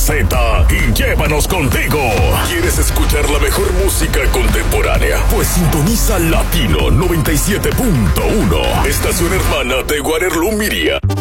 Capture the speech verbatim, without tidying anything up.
Z y llévanos contigo. ¿Quieres escuchar la mejor música contemporánea? Pues sintoniza Latino noventa y siete punto uno, estación hermana de Waterloo Media.